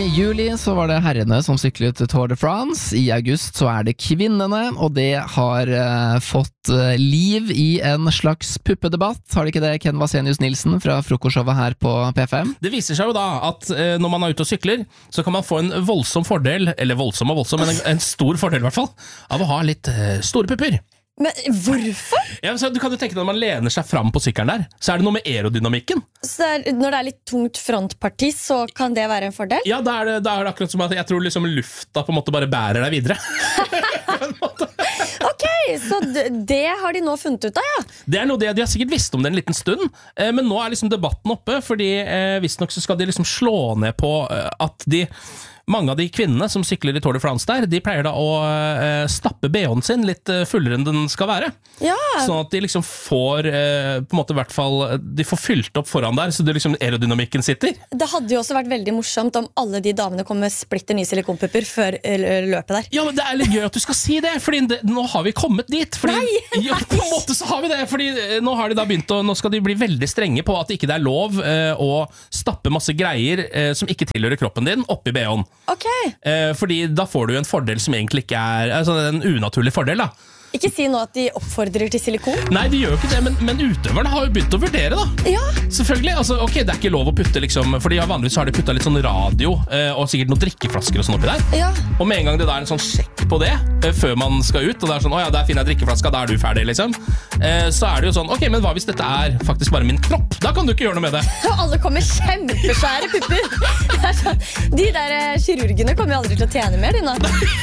juli så var det herrene som syklet Tour de France. I august så det kvinnene, og det har fått liv i en slags puppedebatt. Har det ikke det, Ken Vasenius Nilsen fra frokostshowet her på P5? Det viser seg jo da at når man ute og sykler, så kan man få en voldsom fordel, eller voldsom, men en stor fordel i hvert fall, av å ha litt store pupper. Men hvorfor? Ja, så du kan jo tenke når man lener seg fram på sykkelen der, så det noe med aerodynamikken. Så når det litt tungt frontparti, så kan det være en fordel? Ja, da er det akkurat som at jeg tror liksom lufta på en måte bare bærer deg videre. Ok, så det har de nå funnet ut av, ja? Det noe de har sikkert visst om det en liten stund, men nå liksom debatten oppe, fordi visstnok så skal de liksom slå ned på at mange av de kvinnene som sykler i Tour de France der, de pleier da å stappe BH-en sin litt fullere enn den skal være. Ja. Sånn at de liksom får, på en måte i hvert fall, de får fylt opp foran der, så det liksom aerodynamikken sitter. Det hadde jo også vært veldig morsomt om alle de damene kom med splitter nye silikonpupper før løpet der. Ja, men det litt gøy at du skal si det, fordi nå har vi kommet dit. Fordi, Nei! Ja, på en måte så har vi det, fordi nå har de da begynt nå skal de bli veldig strenge på at ikke det lov å stappe masse greier som ikke tilhører kroppen din oppi BH-en. Okay. Fordi da får du en fordel som egentlig ikke altså en unaturlig fordel da. Ikke si nå at de oppfordrer til silikon. Nei, de gjør jo ikke det, men utøverne har jo begynt å vurdere da. Ja. Selvfølgelig, altså, ok, det ikke lov å putte liksom, fordi vanligvis har de puttet litt sånn radio og sikkert noen drikkeflasker og sånn oppi der. Ja. Og med en gang det en sånn sjekk på det før man skal ut, og det sånn, åja, der finner jeg drikkeflaska, da du ferdig liksom. Så det jo sånn, ok, men hva hvis dette faktisk bare min kropp? Da kan du ikke gjøre noe med det. Og alle kommer kjempesvære pupper. Sånn, de der kirurgene kommer jo aldri til å tjene mer, de nå.